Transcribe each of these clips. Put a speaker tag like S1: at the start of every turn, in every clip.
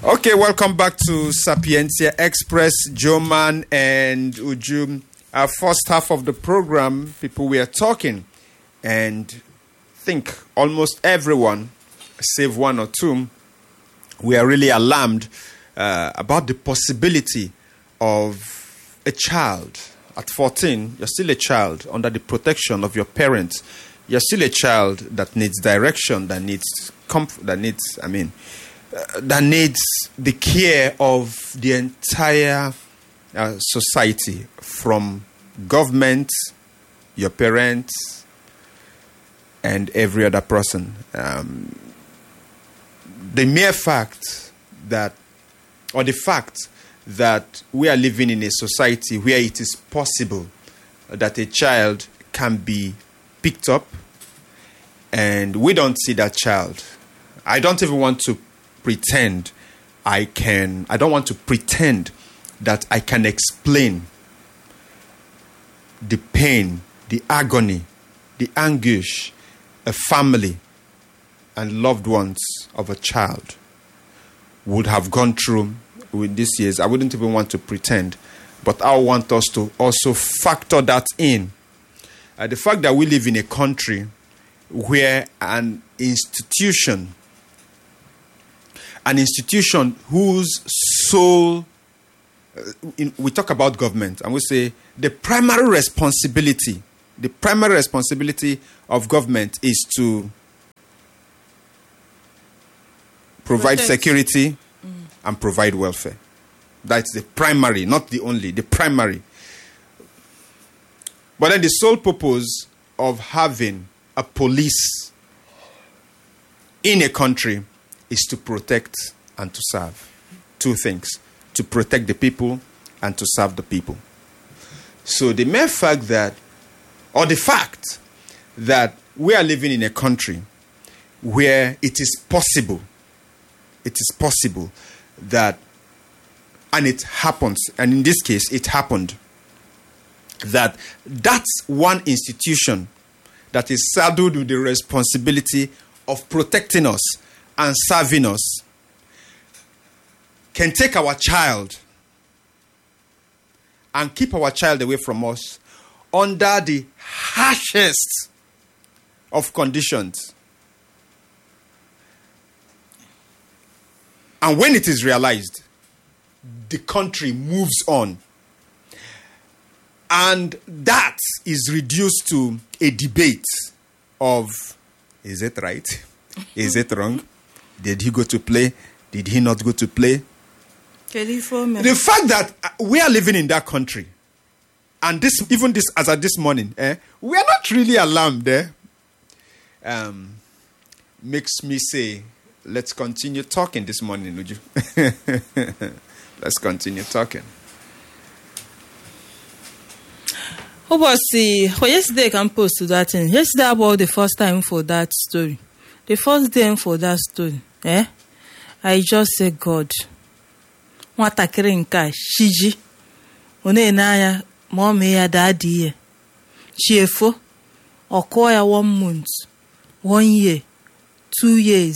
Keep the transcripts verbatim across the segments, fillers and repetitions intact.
S1: Okay, welcome back to Sapientia Express. Joman and Uju. Our first half of the program, people we are talking, and think almost everyone, save one or two, we are really alarmed uh, about the possibility of a child. At fourteen, you're still a child under the protection of your parents. You're still a child that needs direction, that needs comfort, that needs, I mean, uh, that needs the care of the entire uh, society, from government, your parents, and every other person. Um, the mere fact that, or the fact that we are living in a society where it is possible that a child can be picked up and we don't see that child. I don't even want to pretend I can, I don't want to pretend that I can explain the pain, the agony, the anguish a family and loved ones of a child would have gone through with these years. I wouldn't even want to pretend, but I want us to also factor that in. Uh, the fact that we live in a country where an institution, an institution whose sole, uh, in, we talk about government, and we say the primary responsibility, the primary responsibility of government is to provide Protect. security mm. and provide welfare. That's the primary, not the only, the primary. But then the sole purpose of having a police in a country is to protect and to serve. Two things: to protect the people and to serve the people. So the mere fact that, or the fact that we are living in a country where it is possible, it is possible that, and it happens, and in this case it happened, that that's one institution that is saddled with the responsibility of protecting us and serving us can take our child and keep our child away from us under the harshest of conditions. And when it is realized, the country moves on. And that is reduced to a debate of, is it right? Is it wrong? Did he go to play? Did he not go to play? The fact that we are living in that country, and this, even this, as at this morning, eh, we are not really alarmed, eh, um, makes me say, let's continue talking this morning, would you? Let's continue talking.
S2: Who was the, well, yesterday I can post to that thing. Yesterday about the first time for that story. The first day for that story, eh? I just said, God, nwatakịrị nke shiji one na-anya ma ọ mee ya daddy ye chiefo ọkọ ya one month, one year, two years.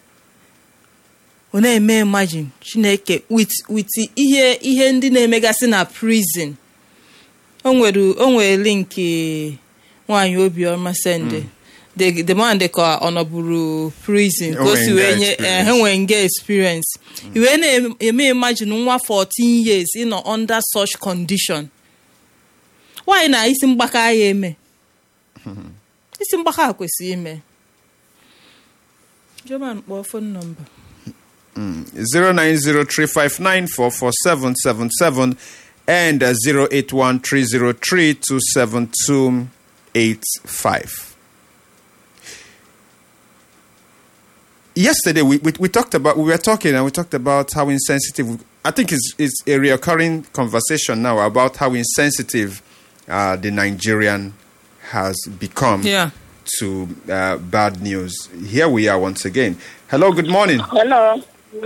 S2: One eme imagine Chineke with with ihe ihe ndị na-emegasị na prison. O nwere o nwere link nwaanyị Obiọma sende. The the man they call Onoburu prison because you when get experience. You may imagine nwa fourteen years you know under such condition. Why na isi mgbaka ya eme? Isi mgbaka kwesị ime. German phone number.
S1: zero nine zero three five nine four four seven seven seven and uh, zero eight one three zero three two seven two eight five. Yesterday we, we we talked about we were talking and we talked about how insensitive. I think it's it's a recurring conversation now about how insensitive uh, the Nigerian has become
S2: yeah.
S1: to uh, bad news. Here we are once again. Hello, good morning.
S3: Hello.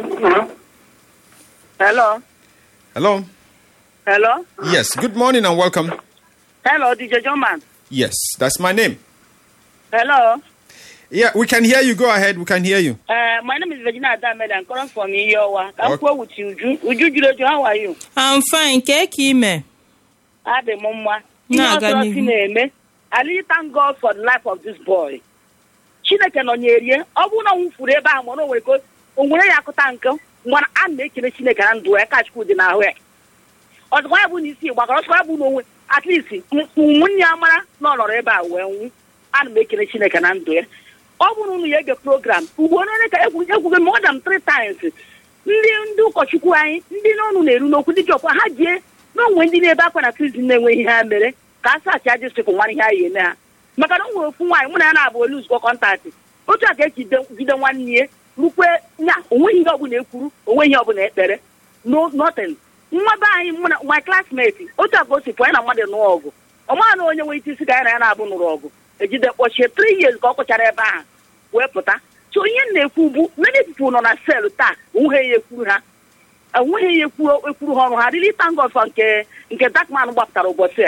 S3: Hello.
S1: Hello.
S3: Hello.
S1: Yes, good morning and welcome.
S3: Hello, D J Joman.
S1: Yes, that's my name.
S3: Hello.
S1: Yeah, we can hear you. Go ahead. We can hear you.
S3: Uh, my name is Virginia Adamed. I'm calling from Iyowa. I'm okay. With you. Uju Juleju, how are you?
S2: I'm fine. Kekime.
S3: Ade mumma.
S2: Na gani.
S3: I really thank God for the life of this boy. Chineke no nyerie. Obu na nwufuru ebe a mo no we go. Onwere ya akụta nke mwana a na-ekele Chineke na ndụ ya ka Chukwu dị na ahụ ya. Ọzọkwa ya bụ n'isi gbakọrọ ọzọkwa ya bụ n'onwe at least ụmụnne ya mara na ọ nọrọ ebe a wee nwụ. Ana m ekele Chineke na ndụ ya. Ọ bụrụ na ya ege program ugbo onye ka egwu egwu more than three times ndị ndị ụkọchukwu anyị ndị n'ọnụ na-eru n'okwu dịka ọkwa ha jie n'onwe ndị na-ebe akwa na prison na-enweghị ihe ha mere ka a saachị aja sịkụ nwara ihe anyị eme ha maka na o nwere ofu nwaanyị mụ na ya na-abụ olu uzukọ kọntaktị otu a ka ejide nwanne ya rukwe ya onweghị ihe ọbụla ekwuru onweghị ihe ọbụla ekpere no nothing nwa be anyị mụ na my classmate otu a ka o si pụọ ya na mmadụ nụọ ọgụ ọma na onye nwere ike isi ga ya na ya na-abụ nụrụ ọgụ ejide kpọchie three years ka ọ kpọchara ebe ahụ wee pụta so ihe na-ekwu bụ many people nọ na sel taa onweghị ya ekwuru ha onweghị ya ekwuru ekwuru ha ọrụ ha really thank God for nke nke Darkman gbapụtara ụbọchị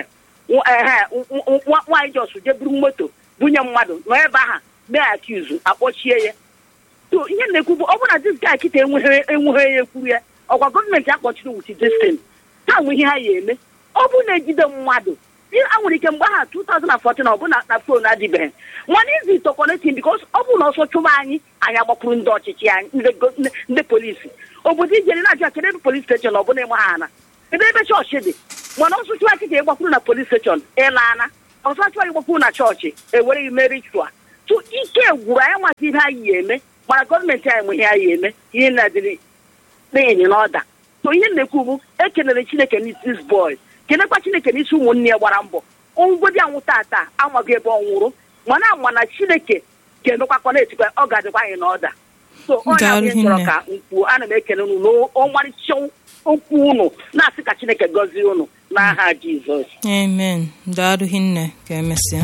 S3: a nwaanyị jos je buru moto bunye mmadụ nọ ebe ahụ mee accuse akpọchie ya so ihe na-ekwu bụ ọ bụrụ na this guy kịta enweghị enweghị ya ekwuru ya ọkwa gọọmenti akpọchiri with this thing ha nwe ihe ha ya eme ọ bụ na-ejide mmadụ a nwere ike mgbe ha twenty fourteen ọ bụ na fon adịbeghị mana izi to connecting because ọ bụ na ọsọ chụba anyị anyị agbakwuru ndị ọchịchị anyị ndị polisi obodo ijere na-ajụ kedu ebe polis steshọn ọ bụla ịgba ha ana kedu ebe chọọchị dị mana ọsọ chụwa kịta ịgbakwuru na polis steshọn ịlaana ọsọ chụwa ịgbakwuru na chọọchị ewere ime ritual tụ ike gwuru anyị nwata ihe anyị ya eme mana gọọmenti anyị nwe ihe anyị eme ihe na-adịrị na-enye n'ọda so ihe na-ekwu bụ ekelere Chineke n'isi boy kenekwa Chineke n'isi ụmụnne ya gbara mbọ ngwodi anwụ tata amaghị ebe ọ nwụrụ mana ama na Chineke ga-emekwakwa na-etikwa ọ ga-adịkwa anyị n'ọda so onye abụghị chọrọ ka mkpu ana m ekele unu n'ọmarịcha okwu unu na-asị ka Chineke gọzie unu n'aha Jizọs
S2: amen. Daalụ hinne ka emesịa.